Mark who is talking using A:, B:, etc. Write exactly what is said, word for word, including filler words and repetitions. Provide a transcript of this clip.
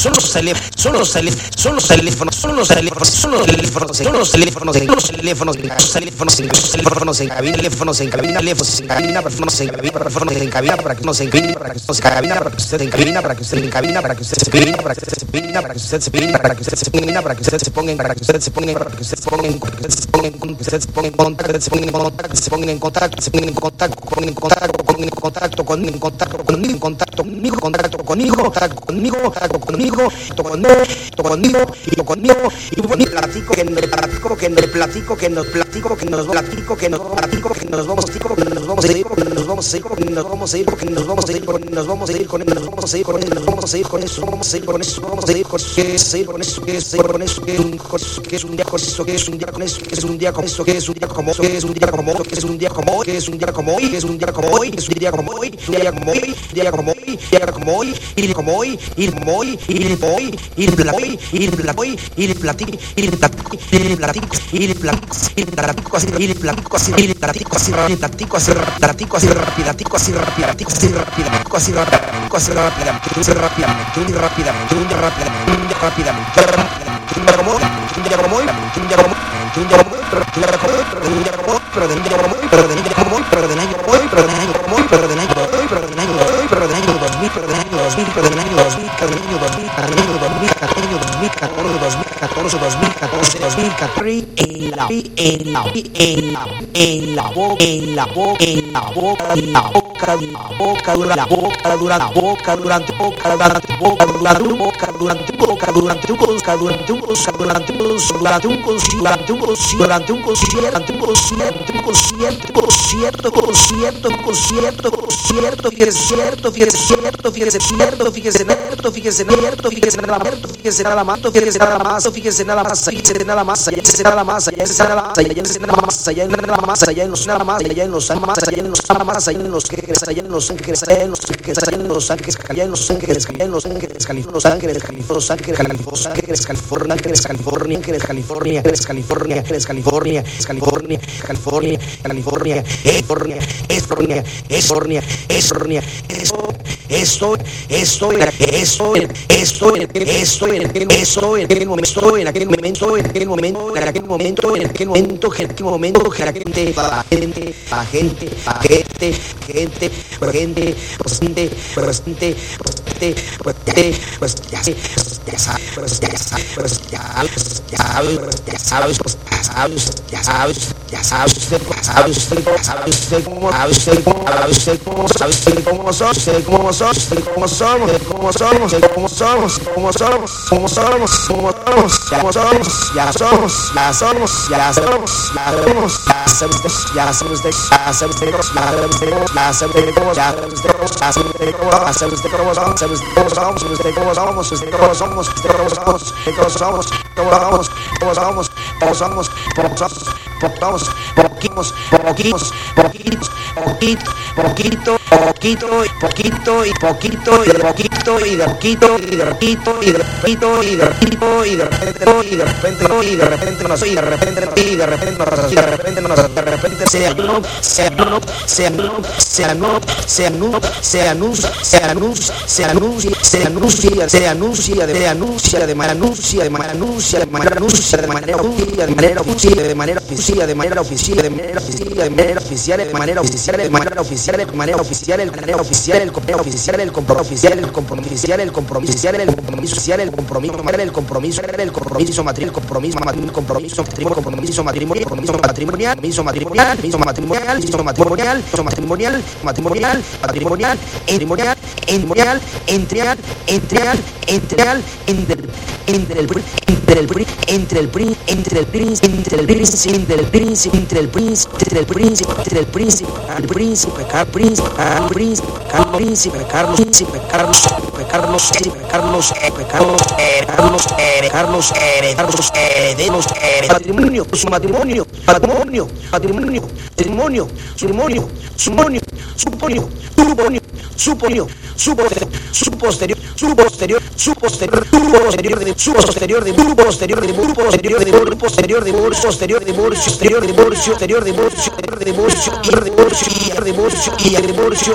A: son los teléfonos, son los teléfonos, son los teléfonos, son los teléfonos, son los teléfonos, son los teléfonos, los teléfonos, los teléfonos, los teléfonos en cabina, teléfonos en cabina, teléfonos en cabina, teléfonos en cabina, teléfonos en cabina para que no se encabine, para que no se cabina, para que usted en cabina, para que usted en cabina, para que usted se pina, para que usted se pina, para que usted se pina, para que usted se pina, para que usted se ponga, para que usted se ponga, para que usted se ponga, para que usted se ponga, para que usted se ponga en contacto, se ponga en contacto, se ponga en contacto, se ponga en contacto, ponga en contacto, ponga en contacto, con en contacto conmigo, en contacto conmigo, contacto conmigo, contacto conmigo, contacto conmigo, conmigo, conmigo y conmigo y conmigo platico que me platico que me platico que nos platico que nos platico que nos platico que nos vamos a ir nos vamos a ir nos vamos a ir nos vamos a ir porque nos vamos a ir nos vamos a ir con nos vamos a ir con nos vamos a ir con eso vamos a ir con eso vamos a ir con eso con eso que es con eso que es un que es un día con eso que es un día con eso que es un día con eso que es un día como que es un día como que es un día como que es un día como hoy que es un día como hoy que es un día como hoy un día como hoy día como hoy día como hoy y como hoy y como hoy y hoy y hoy y hoy y le platico y le platico y le platico y le platico y le platico así y le platico así y le platico así y le platico así platico así rapidatico así rapidatico así rapidatico así rapidatico así rápidamente rápidamente muy rápidamente muy rápidamente muy rápidamente rápidamente un día como hoy un día como hoy un día como hoy un día como hoy pero un día como hoy pero de un día como hoy pero de un día como hoy pero de un año como hoy pero de un año como hoy pero de un año como hoy pero de un año como hoy pero de un año dos mil pero de un año dos mil pero de un año dos mil pero de un año dos mil pero de un año dos mil dos mil catorce dos mil catorce dos mil catorce dos mil catorce en la en la en la en la boca en la boca en la boca en la boca en la boca durante la boca durante la boca durante boca durante boca durante boca durante boca durante un boca durante un boca durante un durante un durante un durante un concierto un concierto un concierto concierto concierto concierto concierto fíjese cierto fíjese cierto fíjese cierto fíjese cierto fíjese cierto fíjese nada más fíjese nada más fíjese nada más fíjese nada más fíjese nada más fíjese nada más fíjese nada más fíjese nada más allá en nada más allá en los nada más allá en los más allá en los nada más allá en los que allá en los ángeles allá en los que allá en los ángeles allá en los ángeles allá en los ángeles California los ángeles California los ángeles California ángeles California ángeles California ángeles California ángeles California California California California California California California California esto esto esto esto esto esto en aquel momento en aquel momento en aquel momento en aquel momento en aquel momento en aquel momento la gente la gente la gente la gente gente gente presente presente presente pues ya sé ya sabes pues ya sabes pues ya ya sabes pues ya sabes ya sabes ya sabes usted sabes usted sabes usted cómo sabes usted cómo sabes usted cómo sabes usted cómo somos usted cómo somos usted cómo somos cómo somos cómo somos cómo somos cómo somos cómo somos ya somos ya somos ya somos ya somos ya somos ya sabes ya sabes ya sabes ya sabes cómo ya sabes cómo ya sabes cómo ya sabes cómo sabes cómo somos usted cómo somos usted cómo somos usted cómo somos usted cómo somos cómo somos cómo somos cómo somos cómo somos Poquimos, poquimos, poquimos, poquitos, poquito, poquito, poquito, poquito y poquito y de poquito y de poquito y de poquito y de poquito y de poquito y de repente y de repente y de repente no soy y de repente y de repente no y de repente no de repente sea no sea no sea no sea no sea no se anuncia se anuncia se anuncia se anuncia se anuncia de anuncia de manera anuncia de manera anuncia de manera anuncia de manera de manera oficial de manera oficial de manera oficial de manera oficial de manera oficial de manera oficial de manera oficial de manera oficial el manera oficial el compromiso oficial el compromiso oficial el compromiso oficial el compromiso oficial el compromiso social el compromiso el compromiso el compromiso matrimonial compromiso compromiso compromiso matrimonial compromiso matrimonial compromiso matrimonial compromiso matrimonial compromiso matrimonial matrimonial matrimonial matrimonial matrimonial matrimonial entreal entreal entreal entre entre el entre el entre el entre el príncipe entre el príncipe entre el príncipe entre el príncipe entre el príncipe entre el príncipe al príncipe car príncipe al príncipe car príncipe Carlos príncipe Carlos Carlos Carlos Carlos Carlos Carlos Carlos Carlos matrimonio su matrimonio matrimonio matrimonio matrimonio matrimonio sumonio suponio suponio suponio su posterior su posterior su posterior su posterior de su posterior de su posterior de su posterior de su posterior de posterior de divorcio posterior divorcio posterior divorcio posterior divorcio y divorcio y divorcio y divorcio